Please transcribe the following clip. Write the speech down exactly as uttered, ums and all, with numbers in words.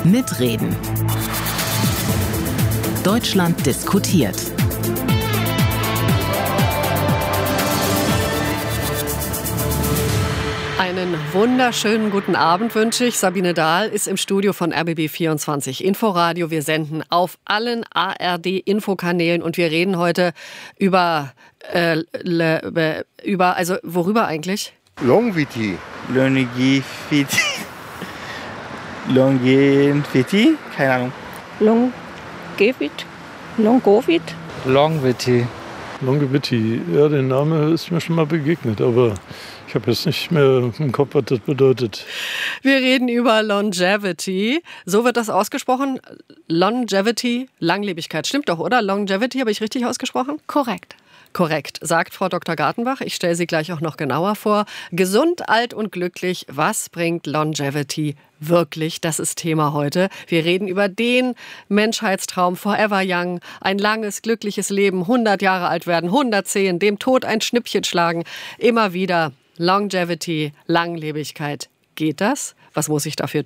Mitreden. Deutschland diskutiert. Einen wunderschönen guten Abend wünsche ich. Sabine Dahl ist im Studio von R B B vierundzwanzig Inforadio. Wir senden auf allen A R D-Infokanälen und wir reden heute über, äh, le, über, also worüber eigentlich? Longevity. Longevity. Longevity? Keine Ahnung. Longevity. Longovit. Longevity. Longevity, ja, der Name ist mir schon mal begegnet, aber ich habe jetzt nicht mehr im Kopf, was das bedeutet. Wir reden über Longevity. So wird das ausgesprochen. Longevity, Langlebigkeit. Stimmt doch, oder? Longevity, habe ich richtig ausgesprochen? Korrekt. Korrekt, sagt Frau Doktor Gartenbach. Ich stelle sie gleich auch noch genauer vor. Gesund, alt und glücklich. Was bringt Longevity wirklich? Das ist Thema heute. Wir reden über den Menschheitstraum Forever Young. Ein langes, glückliches Leben. hundert Jahre alt werden, hundertzehn. Dem Tod ein Schnippchen schlagen. Immer wieder Longevity, Langlebigkeit. Geht das? Was muss ich dafür